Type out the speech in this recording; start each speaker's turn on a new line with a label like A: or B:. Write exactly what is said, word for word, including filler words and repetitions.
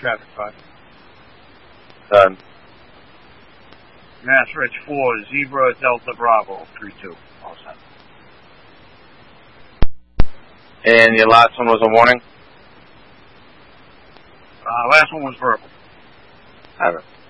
A: Traffic five.
B: Done.
A: Mass Ridge four, Zebra Delta Bravo, three two. All set.
B: And your last one was a warning?
A: Uh, last one was verbal.
B: Have it.